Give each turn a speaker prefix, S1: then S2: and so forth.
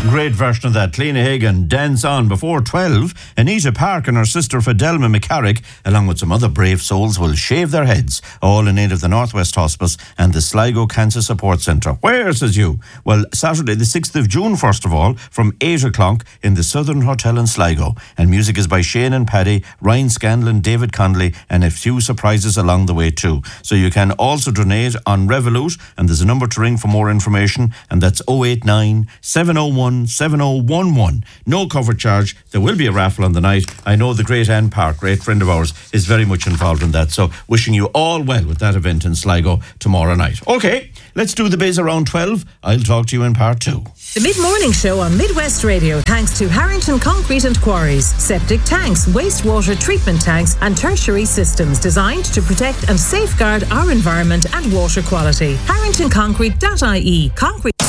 S1: Great version of that. Lena Hagan, Dance On. Before 12, Anita Park and her sister Fidelma McCarrick, along with some other brave souls, will shave their heads, all in aid of the Northwest Hospice and the Sligo Cancer Support Centre. Where, says you? Well, Saturday the 6th of June, first of all, from 8 o'clock in the Southern Hotel in Sligo. And music is by Shane and Paddy, Ryan Scanlon, David Connolly, and a few surprises along the way too. So you can also donate on Revolut, and there's a number to ring for more information, and that's 089 701 7011. No cover charge. There will be a raffle on the night. I know the great Anne Park, great friend of ours, is very much involved in that. So wishing you all well with that event in Sligo tomorrow night. Okay, let's do the biz around 12. I'll talk to you in part 2.
S2: The Mid-Morning Show on Midwest Radio, thanks to Harrington Concrete and Quarries. Septic tanks, wastewater treatment tanks and tertiary systems designed to protect and safeguard our environment and water quality. HarringtonConcrete.ie. Concrete.